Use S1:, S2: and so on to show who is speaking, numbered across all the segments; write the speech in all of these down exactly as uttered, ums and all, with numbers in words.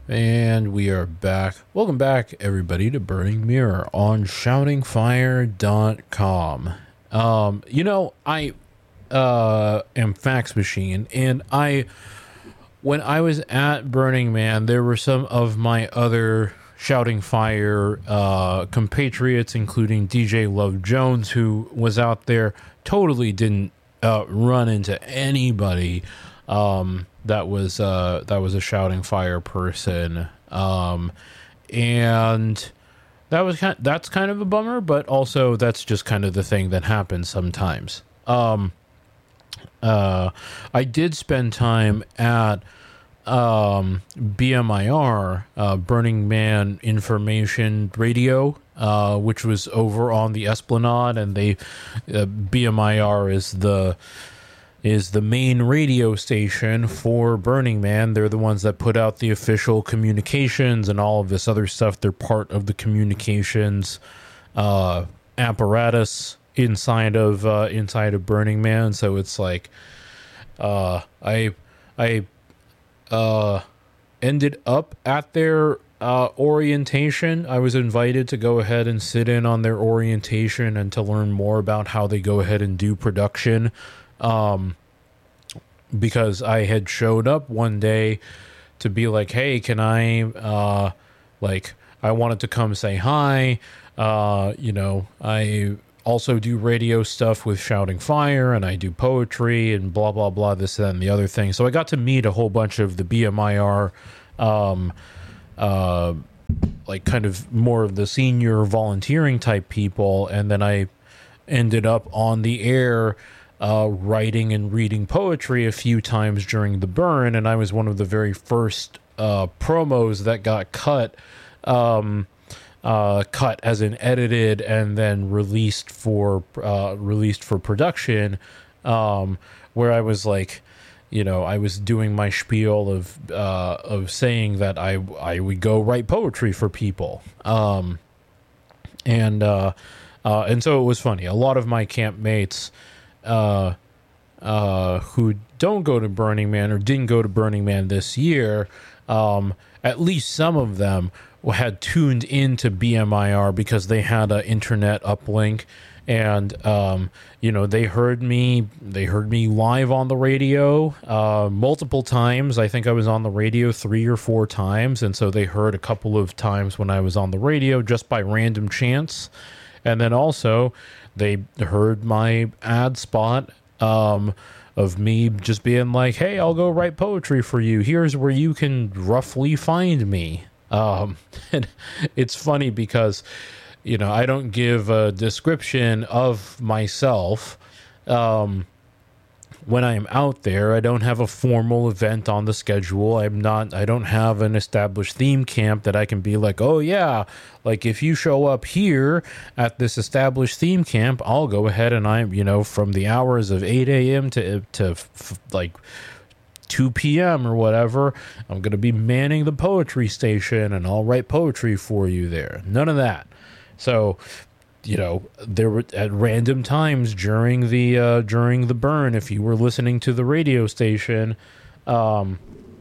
S1: And we are back. Welcome back, everybody, to Burning Mirror on shouting fire dot com. Um, you know, I uh, am Fax Machine, and I, when I was at Burning Man, there were some of my other Shouting Fire uh, compatriots, including D J Love Jones, who was out there, totally didn't uh, run into anybody um that was uh that was a Shouting Fire person, um and that was kind that's kind of a bummer, but also that's just kind of the thing that happens sometimes. um uh I did spend time at um B M I R, uh Burning Man Information Radio, uh which was over on the Esplanade, and they uh, B M I R is the is the main radio station for Burning Man. They're the ones that put out the official communications and all of this other stuff. They're part of the communications uh, apparatus inside of uh, inside of Burning Man. So it's like uh, I I uh, ended up at their uh, orientation. I was invited to go ahead and sit in on their orientation and to learn more about how they go ahead and do production. Um, because I had showed up one day to be like, hey, can I, uh, like, I wanted to come say hi. Uh, you know, I also do radio stuff with Shouting Fire, and I do poetry and blah, blah, blah, this, that, and the other thing. So I got to meet a whole bunch of the B M I R, um, uh, like kind of more of the senior volunteering type people. And then I ended up on the air Uh, writing and reading poetry a few times during the burn, and I was one of the very first uh, promos that got cut, um, uh, cut as in edited and then released for uh, released for production, um, where I was like, you know, I was doing my spiel of uh, of saying that I I would go write poetry for people, um, and uh, uh, and so it was funny. A lot of my campmates, uh uh who don't go to Burning Man or didn't go to Burning Man this year, um at least some of them had tuned into B M I R because they had an internet uplink, and um you know, they heard me they heard me live on the radio uh multiple times. I think I was on the radio three or four times, and so they heard a couple of times when I was on the radio just by random chance. And then also they heard my ad spot um, of me just being like, hey, I'll go write poetry for you. Here's where you can roughly find me. Um, and it's funny because, you know, I don't give a description of myself um, when I'm out there. I don't have a formal event on the schedule. I'm not, I don't have an established theme camp that I can be like, oh yeah, like if you show up here at this established theme camp, I'll go ahead and I'm, you know, from the hours of eight a.m. to, to f- like two p.m. or whatever, I'm going to be manning the poetry station and I'll write poetry for you there. None of that. So, you know, there were at random times during the uh, during the burn, if you were listening to the radio station, um,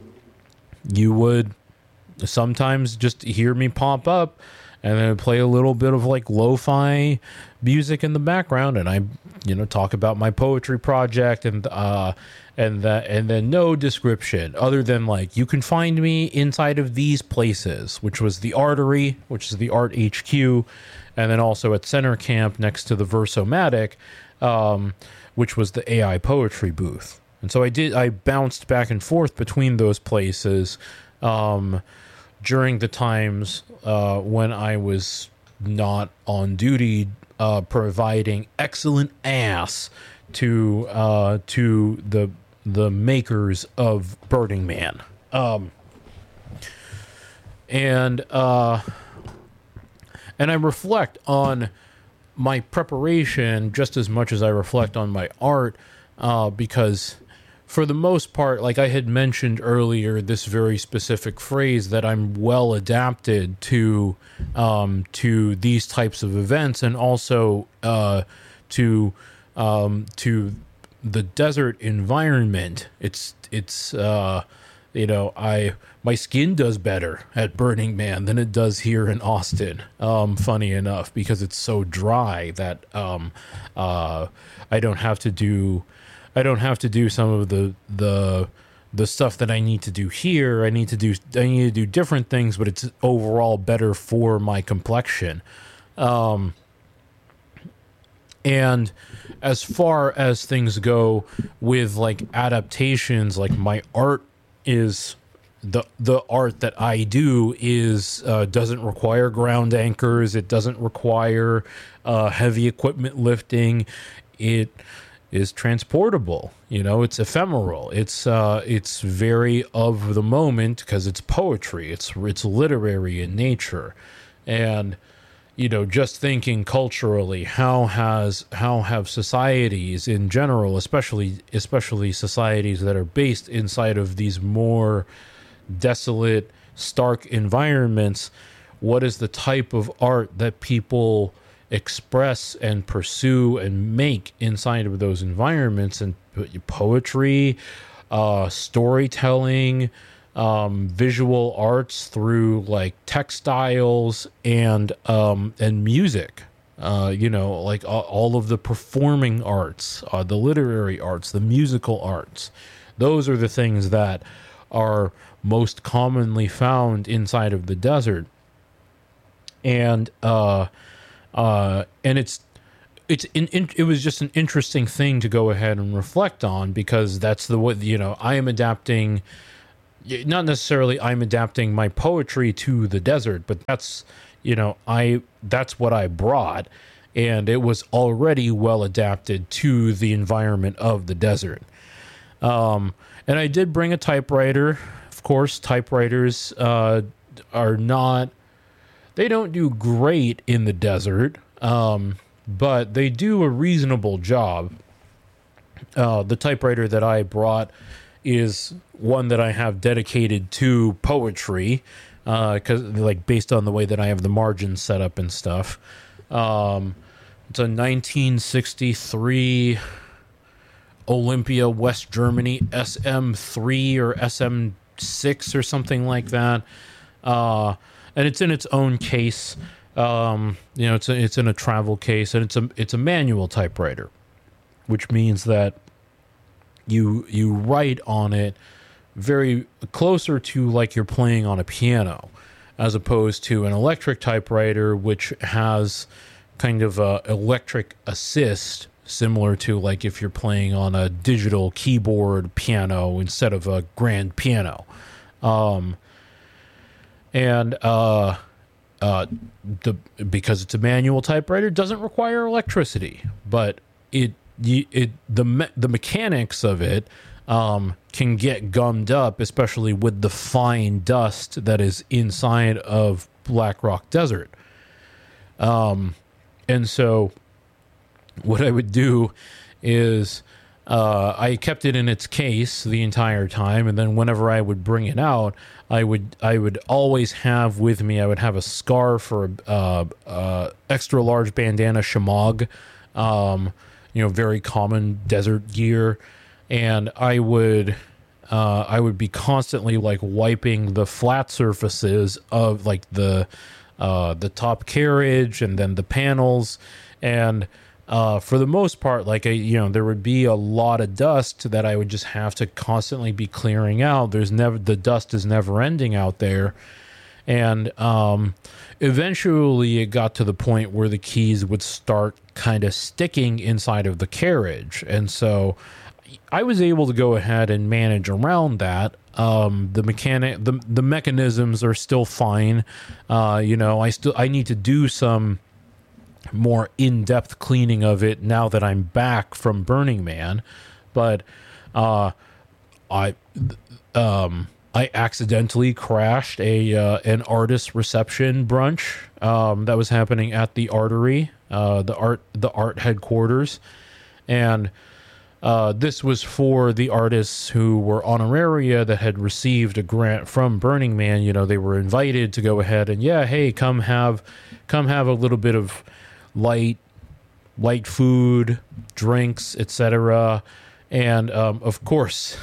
S1: you would sometimes just hear me pop up and then play a little bit of like lo-fi music in the background, and I, you know, talk about my poetry project and uh, and that, and then no description other than like, you can find me inside of these places, which was the Artery, which is the Art H Q. And then also at Center Camp next to the Versomatic, um, which was the A I poetry booth. And so I did, I bounced back and forth between those places um, during the times uh, when I was not on duty, uh, providing excellent ass to uh, to the the makers of Burning Man. Um, and uh And I reflect on my preparation just as much as I reflect on my art, uh, because for the most part, like I had mentioned earlier, this very specific phrase that I'm well adapted to um, to these types of events, and also uh, to um, to the desert environment. It's it's uh, you know, I my skin does better at Burning Man than it does here in Austin. Um, funny enough, because it's so dry that um, uh, I don't have to do I don't have to do some of the the the stuff that I need to do here. I need to do I need to do different things, but it's overall better for my complexion. Um, and as far as things go with like adaptations, like my art is the the art that I do is uh, doesn't require ground anchors. It doesn't require uh, heavy equipment lifting. It is transportable. You know, it's ephemeral. It's uh, it's very of the moment because it's poetry. It's it's literary in nature, and you know, just thinking culturally, how has how have societies in general, especially especially societies that are based inside of these more desolate, stark environments, what is the type of art that people express and pursue and make inside of those environments? And poetry, uh, storytelling, um, visual arts through like textiles and um, and music. Uh, you know, like all, all of the performing arts, uh, the literary arts, the musical arts. Those are the things that are most commonly found inside of the desert. And uh, uh, and it's it's in, in, it was just an interesting thing to go ahead and reflect on, because that's the way, you know, I am adapting. Not necessarily I'm adapting my poetry to the desert, but that's, you know, I that's what I brought, and it was already well adapted to the environment of the desert. Um, and I did bring a typewriter. Of course, typewriters uh, are not, they don't do great in the desert, um, but they do a reasonable job. Uh, the typewriter that I brought is one that I have dedicated to poetry, because uh, like based on the way that I have the margins set up and stuff. Um, it's a nineteen sixty-three Olympia, West Germany S M three or S M six or something like that, uh, and it's in its own case. Um, you know, it's a, it's in a travel case, and it's a it's a manual typewriter, which means that you you write on it very closer to like you're playing on a piano, as opposed to an electric typewriter, which has kind of a electric assist, similar to like if you're playing on a digital keyboard piano instead of a grand piano. Um, and uh, uh, the because it's a manual typewriter, it doesn't require electricity, but it it the me, the mechanics of it um, can get gummed up, especially with the fine dust that is inside of Black Rock Desert. Um, and so what I would do is uh, I kept it in its case the entire time, and then whenever I would bring it out, I would I would always have with me, I would have a scarf or a uh, uh, extra large bandana shamog, um, you know, very common desert gear, and I would uh, I would be constantly like wiping the flat surfaces of like the uh, the top carriage and then the panels, and uh, for the most part, like I, you know, there would be a lot of dust that I would just have to constantly be clearing out. There's never the dust is never ending out there. And um, eventually it got to the point where the keys would start kind of sticking inside of the carriage. And so I was able to go ahead and manage around that. Um, the mechanic, the, the mechanisms are still fine. Uh, you know, I still, I need to do some more in-depth cleaning of it now that I'm back from Burning Man. But uh, I, um, I accidentally crashed a uh, an artist reception brunch um, that was happening at the Artery, uh, the art the art headquarters, and uh, this was for the artists who were honoraria that had received a grant from Burning Man. You know, they were invited to go ahead and yeah, hey, come have come have a little bit of light light food, drinks, et cetera. And um, of course,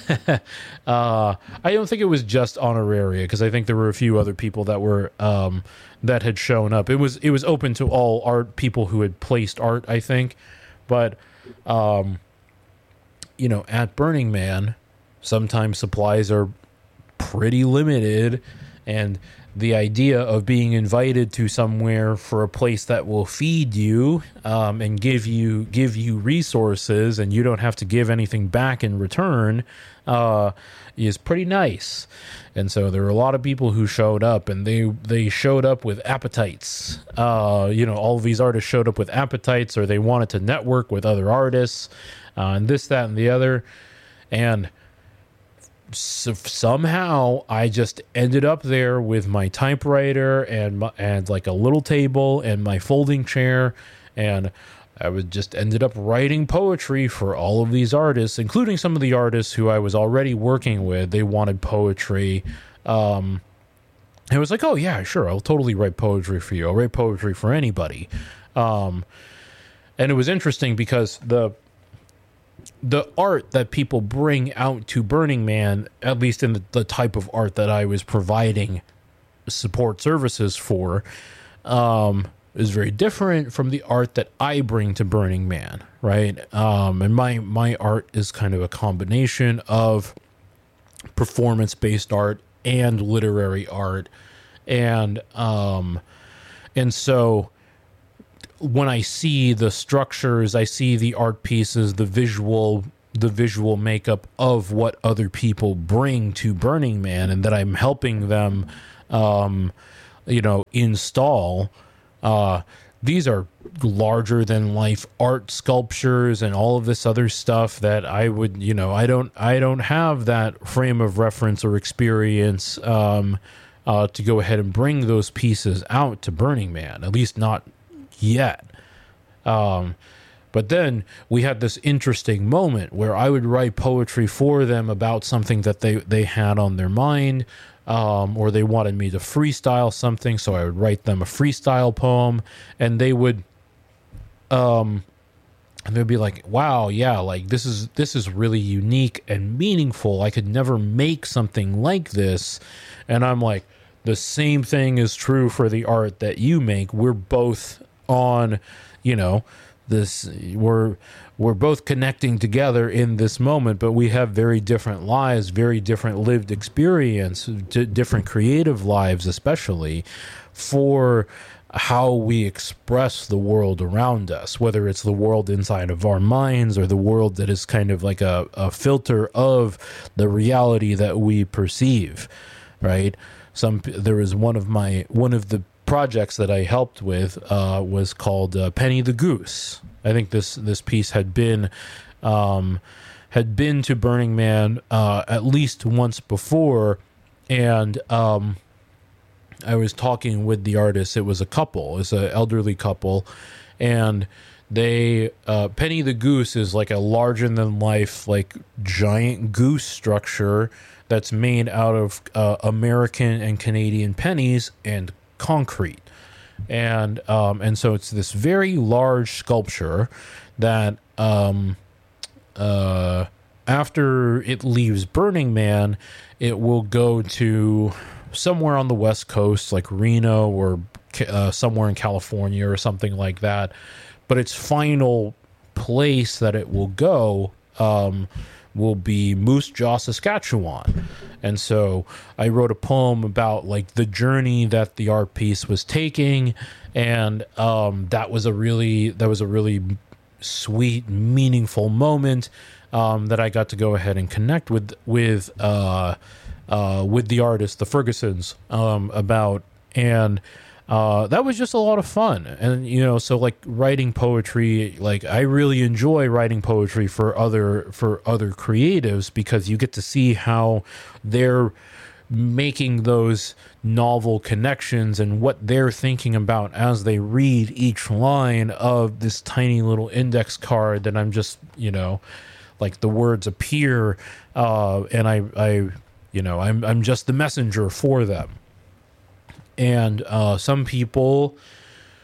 S1: uh, I don't think it was just Honoraria, because I think there were a few other people that were um, that had shown up. It was it was open to all art people who had placed art, I think. But um, you know, at Burning Man, sometimes supplies are pretty limited, and the idea of being invited to somewhere for a place that will feed you um, and give you give you resources, and you don't have to give anything back in return, uh, is pretty nice. And so there were a lot of people who showed up, and they they showed up with appetites. Uh, you know, all of these artists showed up with appetites, or they wanted to network with other artists, uh, and this, that, and the other. And so somehow I just ended up there with my typewriter and my, and like a little table and my folding chair, and I would just ended up writing poetry for all of these artists, including some of the artists who I was already working with. They wanted poetry. Um, and I was like, oh yeah, sure, I'll totally write poetry for you. I'll write poetry for anybody. Um, and it was interesting because the the art that people bring out to Burning Man, at least in the, the type of art that I was providing support services for, um, is very different from the art that I bring to Burning Man, right? Um, and my, my art is kind of a combination of performance-based art and literary art. And, um, and so when I see the structures, I see the art pieces, the visual, the visual makeup of what other people bring to Burning Man, and that I'm helping them, um, you know, install. Uh, these are larger than life art sculptures and all of this other stuff that I would, you know, I don't, I don't have that frame of reference or experience, um, uh, to go ahead and bring those pieces out to Burning Man, at least not yet. Um, but then we had this interesting moment where I would write poetry for them about something that they, they had on their mind, um, or they wanted me to freestyle something. So I would write them a freestyle poem, and they would, um, and they'd be like, wow, yeah, like this is, this is really unique and meaningful. I could never make something like this. And I'm like, the same thing is true for the art that you make. We're both on, you know, this, we're we're both connecting together in this moment, but we have very different lives, very different lived experience, d- different creative lives, especially for how we express the world around us, whether it's the world inside of our minds or the world that is kind of like a, a filter of the reality that we perceive, right? Some, there was one of my, one of the projects that I helped with uh, was called uh, Penny the Goose. I think this this piece had been um, had been to Burning Man uh, at least once before, and um, I was talking with the artist. It was a couple, it's an elderly couple, and they uh, Penny the Goose is like a larger than life, like giant goose structure that's made out of uh, American and Canadian pennies and concrete. And um, and so it's this very large sculpture that um, uh, after it leaves Burning Man, it will go to somewhere on the West Coast, like Reno or uh, somewhere in California or something like that. But its final place that it will go um, will be Moose Jaw, Saskatchewan. And so I wrote a poem about like the journey that the art piece was taking, and um, that was a really that was a really sweet, meaningful moment um, that I got to go ahead and connect with with uh, uh, with the artist, the Fergusons, um, about, and uh, that was just a lot of fun. And you know, so like writing poetry, like I really enjoy writing poetry for other for other creatives, because you get to see how they're making those novel connections and what they're thinking about as they read each line of this tiny little index card that I'm just, you know, like the words appear, uh, and I, I, you know, I'm I'm just the messenger for them. And uh, some people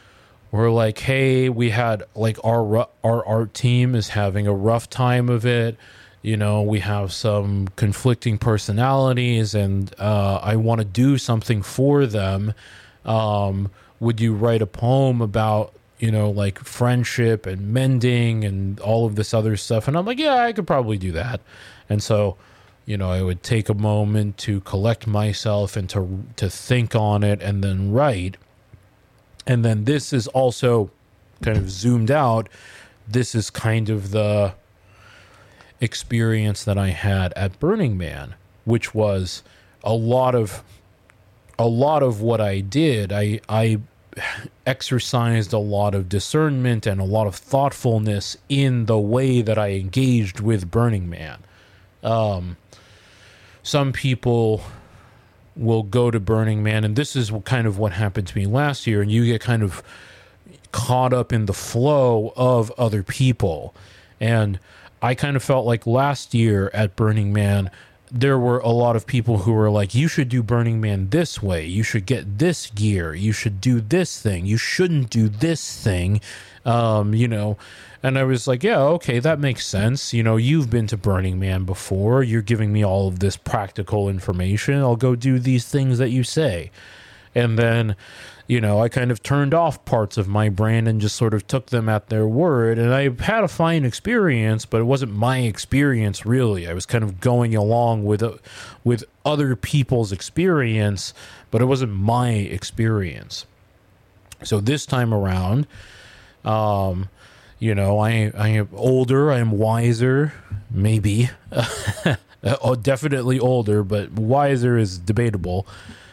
S1: were like, hey, we had like our ru- our art team is having a rough time of it. You know, we have some conflicting personalities, and uh, I want to do something for them. Um, would you write a poem about, you know, like friendship and mending and all of this other stuff? And I'm like, yeah, I could probably do that. And so, you know, I would take a moment to collect myself and to to think on it and then write. And then this is also kind of zoomed out. This is kind of the experience that I had at Burning Man, which was a lot of a lot of what I did. I I exercised a lot of discernment and a lot of thoughtfulness in the way that I engaged with Burning Man. Um, some people will go to Burning Man, and this is kind of what happened to me last year, and you get kind of caught up in the flow of other people. And I kind of felt like last year at Burning Man, there were a lot of people who were like, you should do Burning Man this way. You should get this gear. You should do this thing. You shouldn't do this thing. Um, you know, and I was like, yeah, okay, that makes sense. You know, you've been to Burning Man before. You're giving me all of this practical information. I'll go do these things that you say. And then, you know, I kind of turned off parts of my brain and just sort of took them at their word. And I had a fine experience, but it wasn't my experience, really. I was kind of going along with uh, with other people's experience, but it wasn't my experience. So this time around, um, you know, I, I am older, I am wiser, maybe. Oh, definitely older, but wiser is debatable.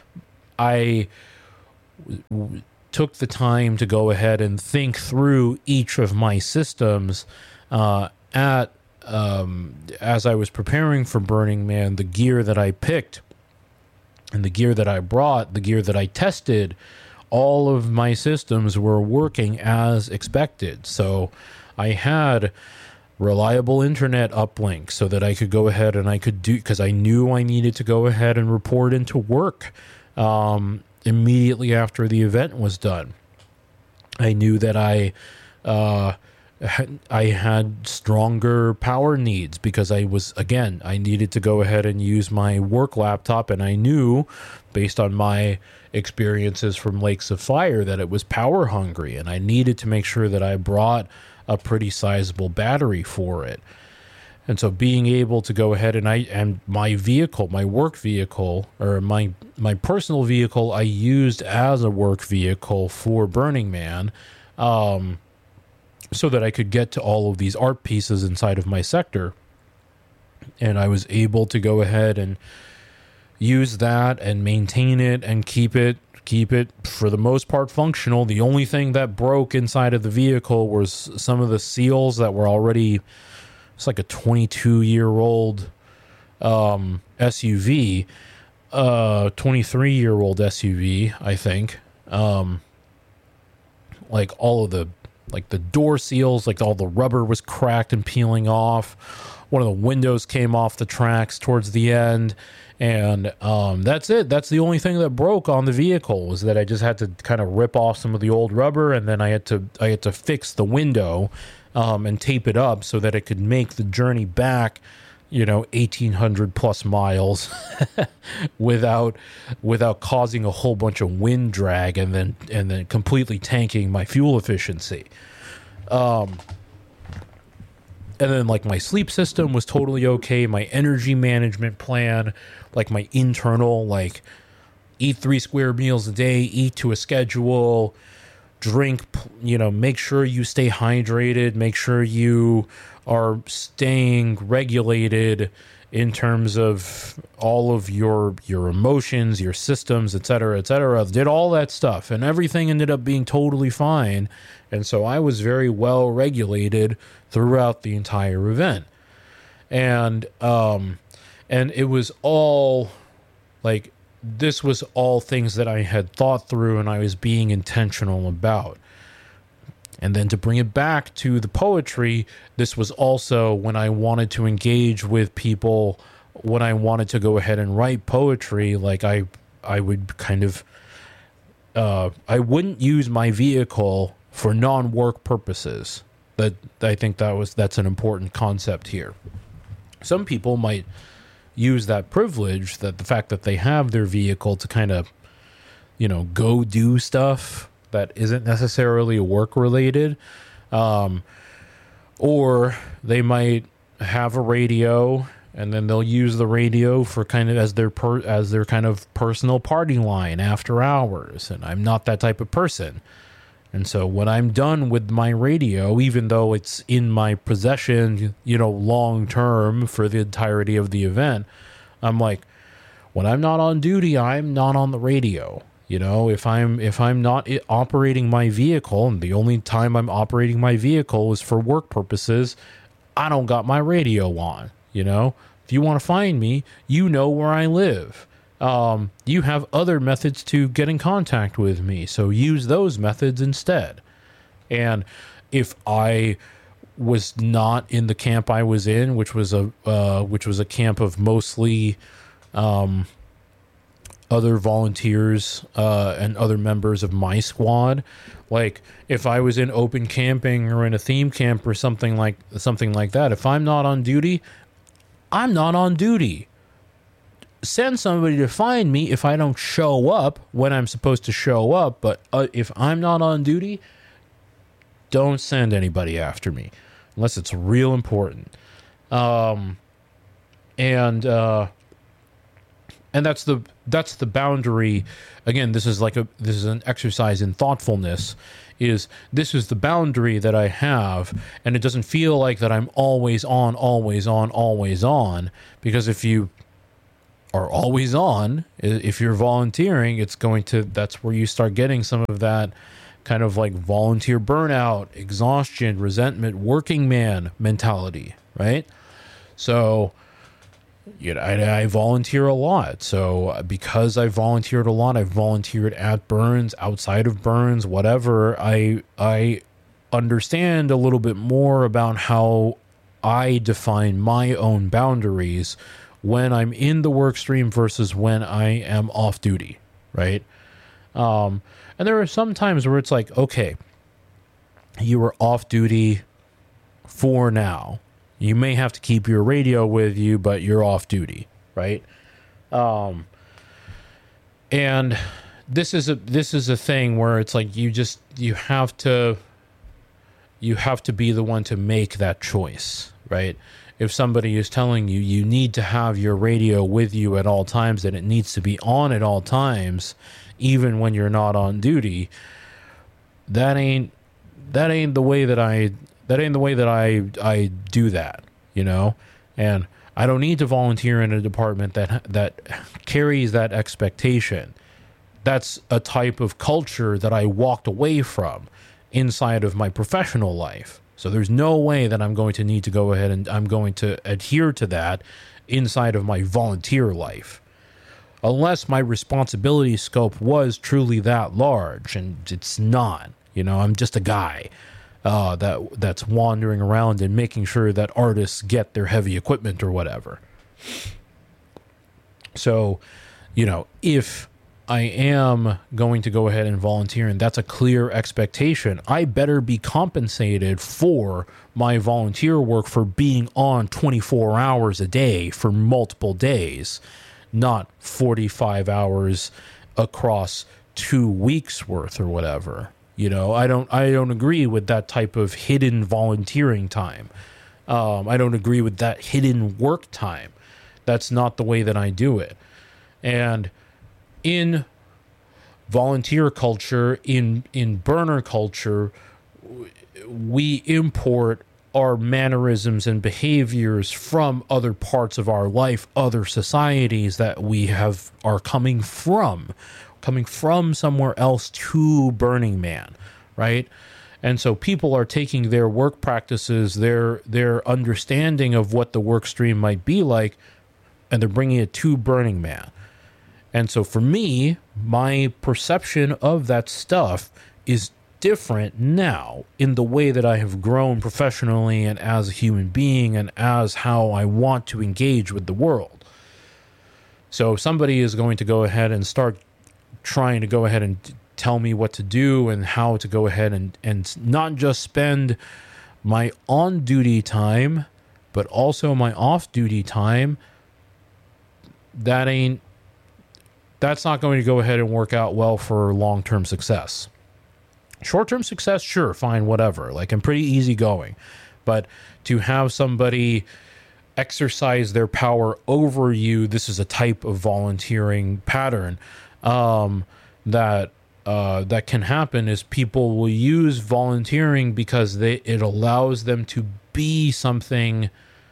S1: I w- took the time to go ahead and think through each of my systems uh, at um, as I was preparing for Burning Man. The gear that I picked and the gear that I brought, the gear that I tested, all of my systems were working as expected. So I had reliable internet uplink so that I could go ahead and I could do, because I knew I needed to go ahead and report into work um, immediately after the event was done. I knew that I uh, I had stronger power needs because I was, again, I needed to go ahead and use my work laptop, and I knew, based on my experiences from Lakes of Fire, that it was power hungry, and I needed to make sure that I brought a pretty sizable battery for it. And so being able to go ahead and I and my vehicle, my work vehicle, or my my personal vehicle, I used as a work vehicle for Burning Man, um, so that I could get to all of these art pieces inside of my sector. And I was able to go ahead and use that and maintain it and keep it keep it for the most part functional. The only thing that broke inside of the vehicle was some of the seals that were already, it's like a twenty-two year old um, S U V, uh, twenty-three year old S U V, I think. Um, like all of the, like the door seals, like all the rubber was cracked and peeling off. One of the windows came off the tracks towards the end. And um, that's it. That's the only thing that broke on the vehicle, was that I just had to kind of rip off some of the old rubber, and then I had to I had to fix the window um, and tape it up so that it could make the journey back, you know, eighteen hundred plus miles without without causing a whole bunch of wind drag and then and then completely tanking my fuel efficiency. Um, and then like my sleep system was totally okay. My energy management plan, like my internal, like eat three square meals a day, eat to a schedule, drink, you know, make sure you stay hydrated, make sure you are staying regulated in terms of all of your your emotions, your systems, et cetera, et cetera. Did all that stuff, and everything ended up being totally fine. And so I was very well regulated throughout the entire event. And um and it was all like, this was all things that I had thought through and I was being intentional about. And then to bring it back to the poetry, this was also when I wanted to engage with people, when I wanted to go ahead and write poetry, like I I would kind of uh I wouldn't use my vehicle for non-work purposes. That I think that was that's an important concept here. Some people might use that privilege, that the fact that they have their vehicle to kind of, you know, go do stuff that isn't necessarily work related. Um, or they might have a radio and then they'll use the radio for kind of as their per, as their kind of personal party line after hours. And I'm not that type of person. And so when I'm done with my radio, even though it's in my possession, you know, long term for the entirety of the event, I'm like, when I'm not on duty, I'm not on the radio. You know, if I'm if I'm not operating my vehicle, and the only time I'm operating my vehicle is for work purposes, I don't got my radio on. You know, if you want to find me, you know where I live. Um, you have other methods to get in contact with me, so use those methods instead. And if I was not in the camp I was in, which was a uh, which was a camp of mostly um, other volunteers uh, and other members of my squad, like if I was in open camping or in a theme camp or something like something like that, if I'm not on duty, I'm not on duty. Send somebody to find me if I don't show up when I'm supposed to show up. But uh, if I'm not on duty, don't send anybody after me unless it's real important. Um, and uh, and that's the that's the boundary. Again, this is like a this is an exercise in thoughtfulness. Is this is the boundary that I have, and it doesn't feel like that I'm always on, always on, always on. Because if you are always on, if you're volunteering, it's going to, that's where you start getting some of that kind of like volunteer burnout, exhaustion, resentment, working man mentality, right? So, you know, I, I volunteer a lot. So because I volunteered a lot, I've volunteered at Burns, outside of Burns, whatever. I I understand a little bit more about how I define my own boundaries when I'm in the work stream versus when I am off duty, right? Um, and there are some times where it's like, okay, you were off duty for now. You may have to keep your radio with you, but you're off duty, right? Um, and this is a this is a thing where it's like you just you have to you have to be the one to make that choice, right? If somebody is telling you you need to have your radio with you at all times, and it needs to be on at all times, even when you're not on duty, that ain't that ain't the way that I that ain't the way that I I do that, you know? And I don't need to volunteer in a department that that carries that expectation. That's a type of culture that I walked away from inside of my professional life. So there's no way that I'm going to need to go ahead and I'm going to adhere to that inside of my volunteer life. Unless my responsibility scope was truly that large, and it's not. You know, I'm just a guy uh, that that's wandering around and making sure that artists get their heavy equipment or whatever. So, you know, if I am going to go ahead and volunteer, and that's a clear expectation, I better be compensated for my volunteer work for being on twenty-four hours a day for multiple days, not forty-five hours across two weeks worth or whatever. You know, I don't I don't agree with that type of hidden volunteering time. Um, I don't agree with that hidden work time. That's not the way that I do it. And in volunteer culture, in in burner culture, we import our mannerisms and behaviors from other parts of our life, other societies that we have are coming from, coming from somewhere else to Burning Man, right? And so people are taking their work practices, their their understanding of what the work stream might be like, and they're bringing it to Burning Man. And so for me, my perception of that stuff is different now in the way that I have grown professionally and as a human being and as how I want to engage with the world. So if somebody is going to go ahead and start trying to go ahead and tell me what to do and how to go ahead and, and not just spend my on-duty time, but also my off-duty time, that ain't, that's not going to go ahead and work out well for long-term success. Short-term success, sure, fine, whatever. Like, I'm pretty easygoing. But to have somebody exercise their power over you, this is a type of volunteering pattern um, that uh, that can happen, is people will use volunteering because they it allows them to be something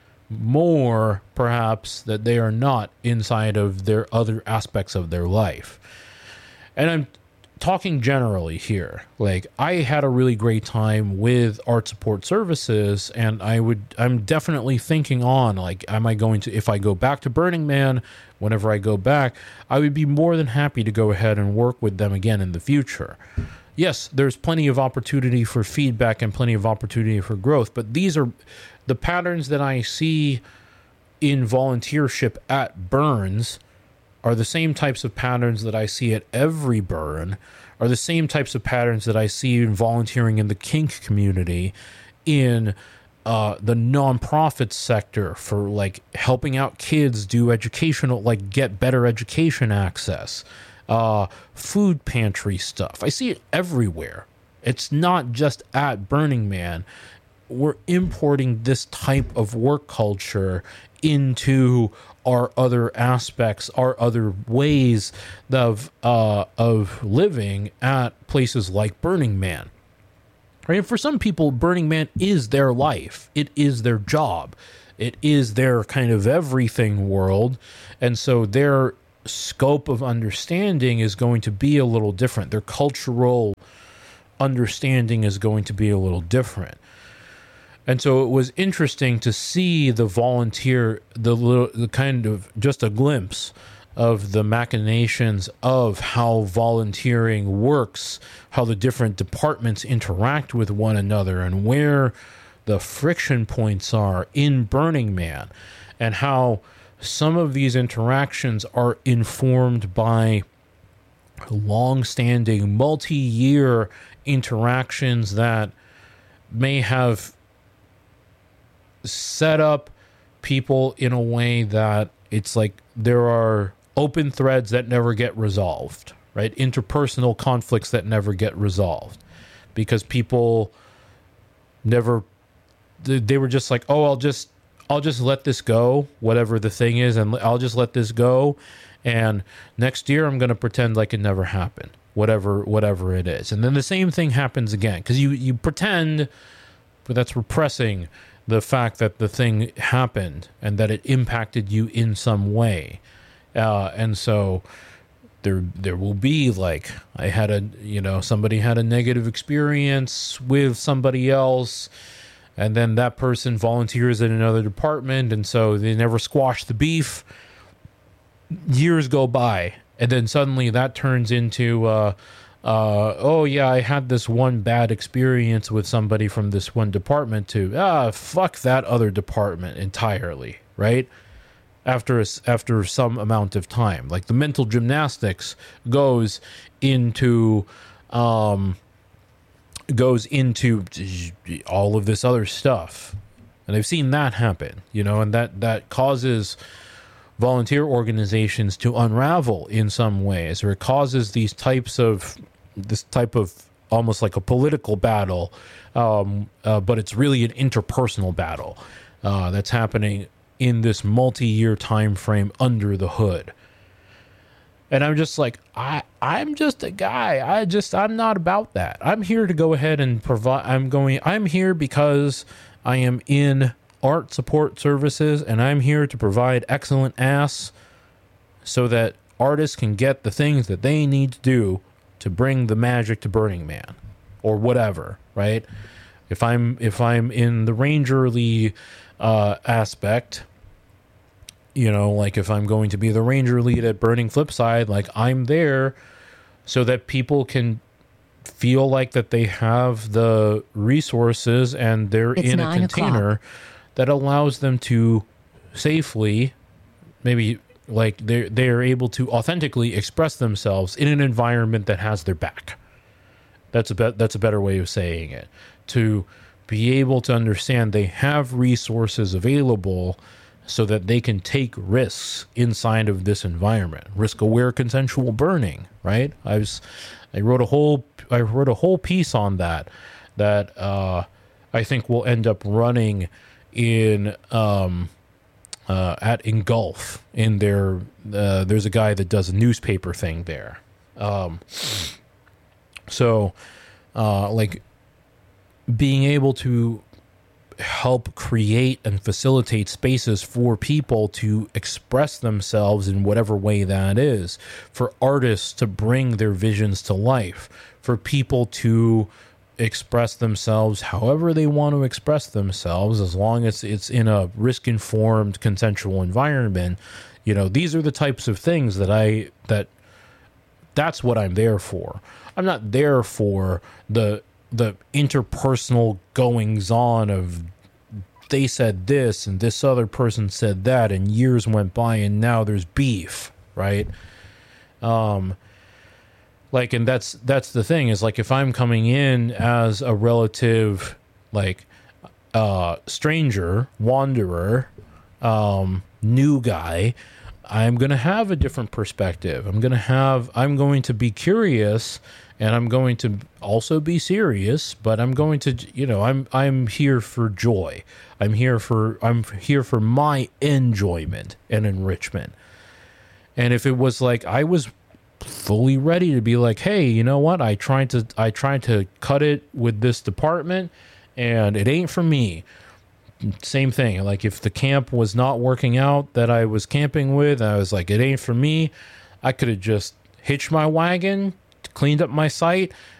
S1: more, perhaps, that they are not inside of their other aspects of their life. And I'm talking generally here. Like, I had a really great time with art support services, and I would I'm definitely thinking on, like, am I going to, if I go back to Burning Man, whenever I go back, I would be more than happy to go ahead and work with them again in the future. Yes, there's plenty of opportunity for feedback and plenty of opportunity for growth, but these are the patterns that I see in volunteership at burns are the same types of patterns that I see at every burn, are the same types of patterns that I see in volunteering in the kink community, in uh, the nonprofit sector for like helping out kids do educational, like get better education access, uh, food pantry stuff. I see it everywhere. It's not just at Burning Man. We're importing this type of work culture into our other aspects, our other ways of uh, of living at places like Burning Man. Right? And for some people, Burning Man is their life. It is their job. It is their kind of everything world. And so their scope of understanding is going to be a little different. Their cultural understanding is going to be a little different. And so it was interesting to see the volunteer, the little, the kind of just a glimpse of the machinations of how volunteering works, how the different departments interact with one another, and where the friction points are in Burning Man, and how some of these interactions are informed by long-standing, multi-year interactions that may have set up people in a way that it's like there are open threads that never get resolved, right? Interpersonal conflicts that never get resolved because people never, they were just like, oh, I'll just, I'll just let this go, whatever the thing is, and I'll just let this go. And next year I'm going to pretend like it never happened, whatever, whatever it is. And then the same thing happens again because you, you pretend, but that's repressing the fact that the thing happened and that it impacted you in some way. Uh, and so there there will be like, I had a, you know, somebody had a negative experience with somebody else, and then that person volunteers in another department, and so they never squash the beef. Years go by, and then suddenly that turns into, uh, uh, oh yeah, I had this one bad experience with somebody from this one department to, ah, fuck that other department entirely, right? After a, after some amount of time, like the mental gymnastics goes into, um, goes into all of this other stuff, and I've seen that happen, you know, and that that causes volunteer organizations to unravel in some ways, or it causes these types of this type of almost like a political battle, um, uh, but it's really an interpersonal battle uh, that's happening in this multi-year time frame under the hood. And I'm just like, I, I'm just a guy. I just, I'm not about that. I'm here to go ahead and provide, I'm going, I'm here because I am in art support services, and I'm here to provide excellent ass so that artists can get the things that they need to do to bring the magic to Burning Man or whatever, right? If I'm, if I'm in the Rangerly uh, aspect, you know, like if I'm going to be the ranger lead at Burning Flipside, like I'm there so that people can feel like that they have the resources and they're
S2: It's
S1: in a container
S2: o'clock.
S1: that allows them to safely, maybe like they're they're able to authentically express themselves in an environment that has their back. That's a be- that's a better way of saying it. To be able to understand they have resources available so that they can take risks inside of this environment. Risk-aware consensual burning, right? I was I wrote a whole I wrote a whole piece on that that uh, I think will end up running in um, uh, at Engulf in their. Uh, there's a guy that does a newspaper thing there. Um, so, uh, like being able to help create and facilitate spaces for people to express themselves in whatever way that is, for artists to bring their visions to life, for people to express themselves however they want to express themselves, as long as it's in a risk-informed consensual environment. You know, these are the types of things that I that that's what I'm there for. I'm not there for the the interpersonal goings on of they said this and this other person said that and years went by and now there's beef, right? Um, like, and that's that's the thing is, like, if I'm coming in as a relative, like, uh, stranger, wanderer, um, new guy, I'm going to have a different perspective. I'm going to have, I'm going to be curious, and I'm going to also be serious, but I'm going to, you know, I'm, I'm here for joy. I'm here for, I'm here for my enjoyment and enrichment. And if it was like, I was fully ready to be like, hey, you know what? I tried to, I tried to cut it with this department and it ain't for me. Same thing. Like, if the camp was not working out that I was camping with, I was like, it ain't for me. I could have just hitched my wagon, cleaned up my site,